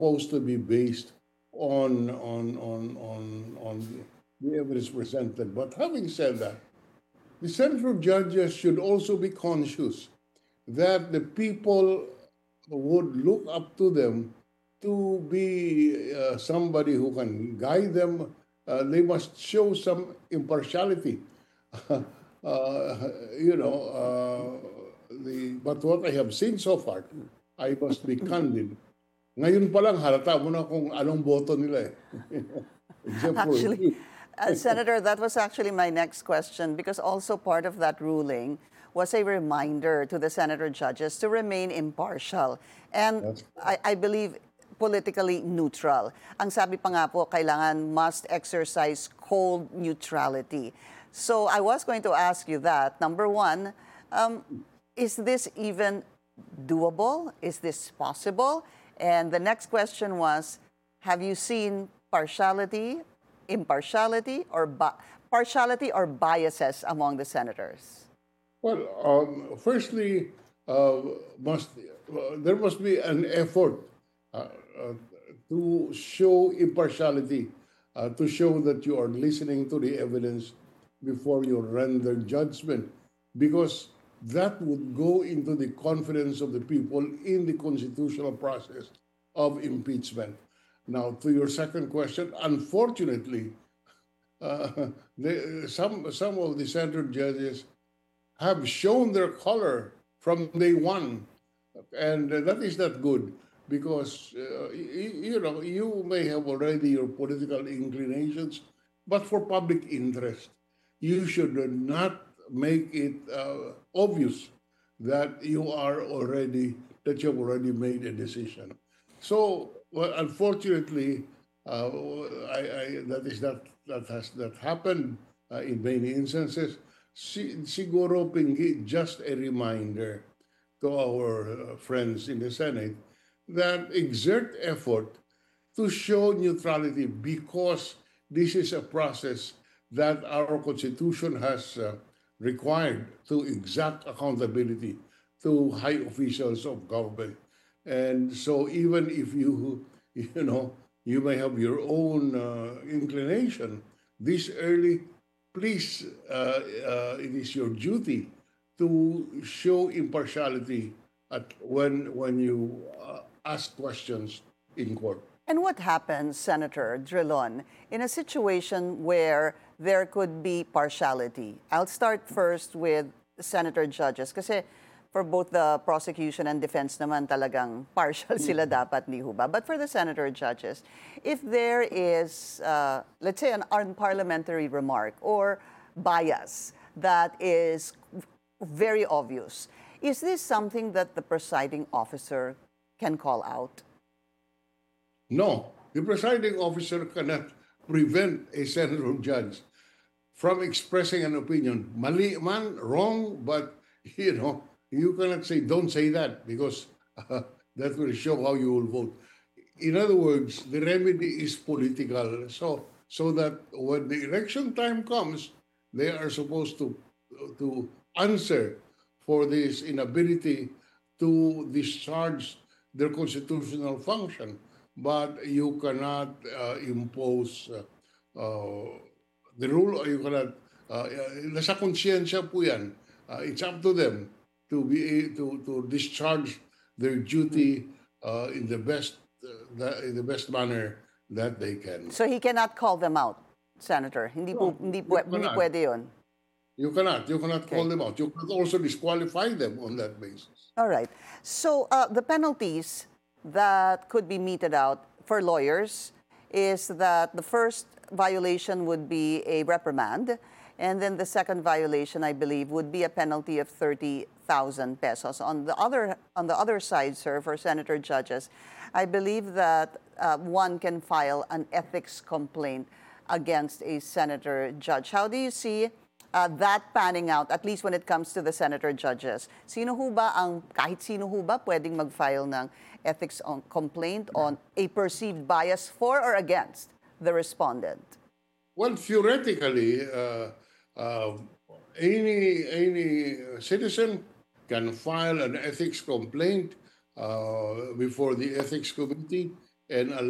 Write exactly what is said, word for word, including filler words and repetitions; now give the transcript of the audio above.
supposed to be based on on on on on the evidence presented. But having said that, the central judges should also be conscious that the people would look up to them to be uh, somebody who can guide them. Uh, they must show some impartiality. uh, you know, uh, the, but what I have seen so far, I must be candid. Ngayon pa lang, halata mo na kung anong boto nila eh. Except for Actually, you. uh, Senator, that was actually my next question because also part of that ruling was a reminder to the senator judges to remain impartial and That's I, I believe politically neutral. Ang sabi pa nga po, kailangan must exercise cold neutrality. So I was going to ask you that. Number one, um, is this even doable? Is this possible? And the next question was, have you seen partiality, impartiality, or bi- partiality or biases among the senators? Well, um, firstly, uh, must uh, there must be an effort uh, uh, to show impartiality, uh, to show that you are listening to the evidence before you render judgment, because that would go into the confidence of the people in the constitutional process of impeachment. Now, to your second question, unfortunately, uh, the, some some of the central judges have shown their color from day one, and uh, that is not good because uh, y- you know you may have already your political inclinations, but for public interest, you should not make it uh, obvious that you are already that you have already made a decision. So, well, unfortunately, uh, I, I, that is not that has that happened uh, in many instances. Si, siguro Pingi, just a reminder to our uh, friends in the Senate that exert effort to show neutrality because this is a process that our Constitution has uh, required to exact accountability to high officials of government. And so even if you, you know, you may have your own uh, inclination this early, please, uh, uh, it is your duty to show impartiality at when when you uh, ask questions in court. And what happens, Senator Drilon, in a situation where there could be partiality? I'll start first with senator judges kasi for both the prosecution and defense naman talagang partial sila dapat, di ho ba? But for the senator judges, if there is, uh, let's say, an unparliamentary remark or bias that is very obvious, is this something that the presiding officer can call out? No, the presiding officer cannot prevent a senator judge from expressing an opinion. Mali man, wrong, but you know, you cannot say, don't say that because uh, that will show how you will vote. In other words, the remedy is political. So, so that when the election time comes, they are supposed to to answer for this inability to discharge their constitutional function. But you cannot uh, impose uh, uh, the rule, or you cannot, uh, uh, nasa konsyensya po yan. Uh, it's up to them to be to to discharge their duty uh, in the best uh, the, in the best manner that they can. So he cannot call them out, Senator. Hindi po, No, hindi, you pwe- hindi cannot. pwede yun. You cannot. You cannot call Okay. them out. You could also disqualify them on that basis. All right. So uh, the penalties that could be meted out for lawyers is that the first violation would be a reprimand, and then the second violation, I believe, would be a penalty of thirty thousand pesos. On the other on the other side, sir, for senator judges, I believe that uh, one can file an ethics complaint against a senator judge. How do you see uh, that panning out, at least when it comes to the senator judges? Sino ho ba ang, kahit sino ho ba pwedeng mag-file ng ethics on, complaint on a perceived bias for or against the respondent? Well, theoretically, uh, uh, any any citizen can file an ethics complaint uh, before the ethics committee, and